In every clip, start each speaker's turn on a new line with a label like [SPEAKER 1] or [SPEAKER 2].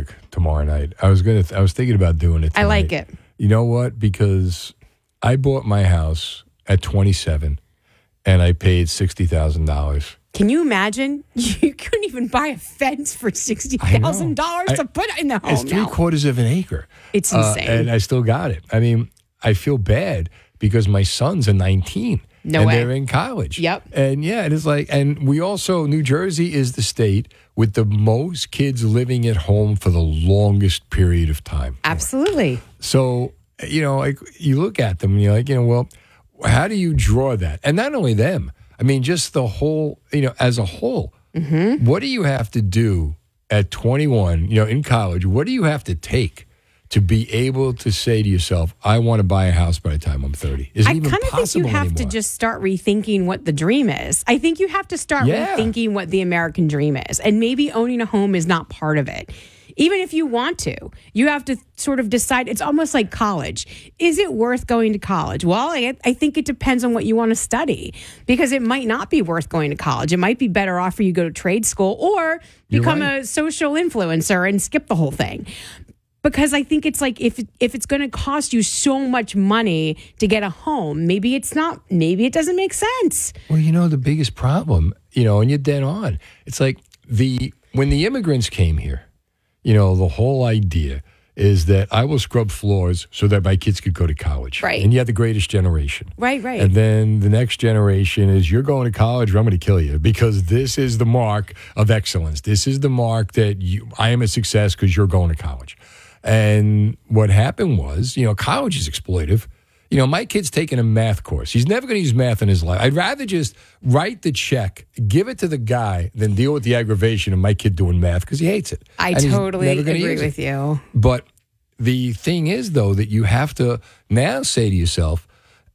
[SPEAKER 1] topic tomorrow night. I was thinking about doing it tonight.
[SPEAKER 2] I like it.
[SPEAKER 1] You know what? Because I bought my house at 27 and I paid $60,000.
[SPEAKER 2] Can you imagine? You couldn't even buy a fence for $60,000 to put in the home.
[SPEAKER 1] It's 3/4 of an acre.
[SPEAKER 2] It's insane.
[SPEAKER 1] And I still got it. I mean, I feel bad because my sons are 19.
[SPEAKER 2] No way.
[SPEAKER 1] They're in college.
[SPEAKER 2] Yep.
[SPEAKER 1] And yeah, it is like, and we also, New Jersey is the state with the most kids living at home for the longest period of time.
[SPEAKER 2] Absolutely.
[SPEAKER 1] So, like you look at them and you're like, well, how do you draw that? And not only them, I mean, just the whole, as a whole, what do you have to do at 21, in college? What do you have to take to be able to say to yourself, I want to buy a house by the time I'm 30? Is it even
[SPEAKER 2] kind of think you have
[SPEAKER 1] anymore?
[SPEAKER 2] to just start rethinking what the dream is. I think you have to start rethinking what the American dream is. And maybe owning a home is not part of it. Even if you want to, you have to sort of decide. It's almost like college. Is it worth going to college? Well, I think it depends on what you want to study, because it might not be worth going to college. It might be better off for you to go to trade school or become a social influencer and skip the whole thing. Because I think it's like if it's going to cost you so much money to get a home, maybe it's not. Maybe it doesn't make sense.
[SPEAKER 1] Well, the biggest problem, and you're dead on. It's like when the immigrants came here, the whole idea is that I will scrub floors so that my kids could go to college.
[SPEAKER 2] Right.
[SPEAKER 1] And you have the greatest generation.
[SPEAKER 2] Right.
[SPEAKER 1] And then the next generation is you're going to college or I'm going to kill you, because this is the mark of excellence. This is the mark that I am a success because you're going to college. And what happened was, college is exploitive. My kid's taking a math course. He's never going to use math in his life. I'd rather just write the check, give it to the guy, than deal with the aggravation of my kid doing math because he hates it.
[SPEAKER 2] I totally agree with you.
[SPEAKER 1] But the thing is, though, that you have to now say to yourself,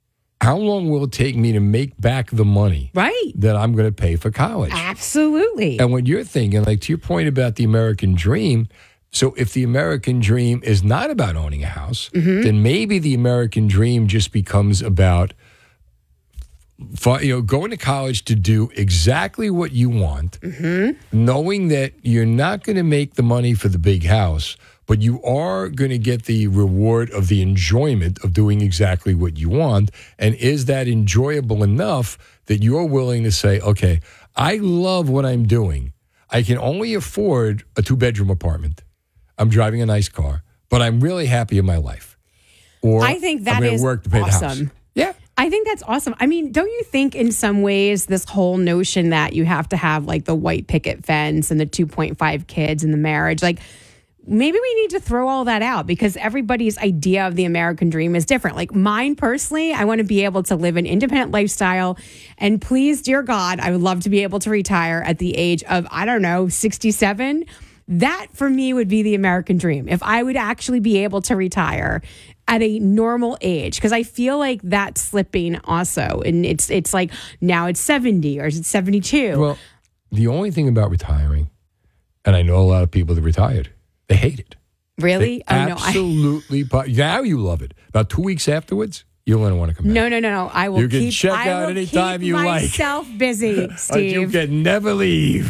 [SPEAKER 1] how long will it take me to make back the money that I'm going to pay for college?
[SPEAKER 2] Absolutely.
[SPEAKER 1] And when you're thinking, like to your point about the American dream, so if the American dream is not about owning a house, then maybe the American dream just becomes about going to college to do exactly what you want, knowing that you're not going to make the money for the big house, but you are going to get the reward of the enjoyment of doing exactly what you want. And is that enjoyable enough that you're willing to say, okay, I love what I'm doing. I can only afford a 2-bedroom apartment. I'm driving a nice car, but I'm really happy in my life. Or
[SPEAKER 2] I think that is
[SPEAKER 1] work to pay the house.
[SPEAKER 2] awesome.
[SPEAKER 1] Yeah.
[SPEAKER 2] I think that's awesome. I mean, don't you think in some ways this whole notion that you have to have like the white picket fence and the 2.5 kids and the marriage, like maybe we need to throw all that out, because everybody's idea of the American dream is different. Like mine personally, I want to be able to live an independent lifestyle. And please, dear God, I would love to be able to retire at the age of, 67. That for me would be the American dream. If I would actually be able to retire at a normal age, because I feel like that's slipping also. And it's like now it's 70 or is it 72?
[SPEAKER 1] Well, the only thing about retiring, and I know a lot of people that retired, they hate it.
[SPEAKER 2] Really?
[SPEAKER 1] Absolutely. Now you love it. About 2 weeks afterwards, you're going to want to come back.
[SPEAKER 2] No. I will.
[SPEAKER 1] You can check out anytime you like.
[SPEAKER 2] Myself busy, Steve.
[SPEAKER 1] You can never leave.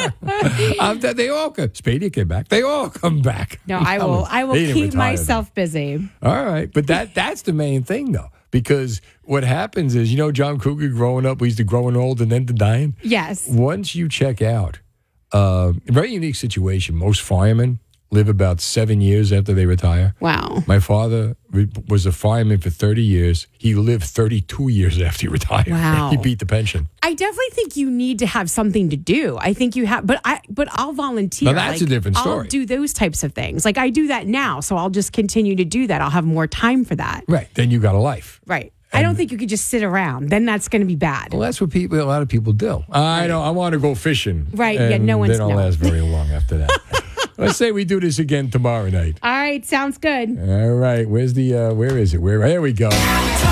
[SPEAKER 1] They all come. Spady came back. They all come back.
[SPEAKER 2] No, I will keep myself busy.
[SPEAKER 1] All right, but that's the main thing, though, because what happens is, John Cougar growing up, we used to growing old and then to dying.
[SPEAKER 2] Yes.
[SPEAKER 1] Once you check out, a very unique situation. Most firemen live about 7 years after they retire.
[SPEAKER 2] Wow.
[SPEAKER 1] My father was a fireman for 30 years. He lived 32 years after he retired.
[SPEAKER 2] Wow.
[SPEAKER 1] He beat the pension.
[SPEAKER 2] I definitely think you need to have something to do. I think you have, but I'll volunteer.
[SPEAKER 1] Now that's a different story.
[SPEAKER 2] I'll do those types of things. Like I do that now, so I'll just continue to do that. I'll have more time for that.
[SPEAKER 1] Right. Then you got a life.
[SPEAKER 2] Right. I don't think you could just sit around. Then that's going to be bad.
[SPEAKER 1] Well, that's what a lot of people do. I know. I want to go fishing.
[SPEAKER 2] Right.
[SPEAKER 1] And
[SPEAKER 2] yeah. No one's.
[SPEAKER 1] They don't last very long after that. Let's say we do this again tomorrow night.
[SPEAKER 2] All right. Sounds good.
[SPEAKER 1] All right. Where is it? There we go.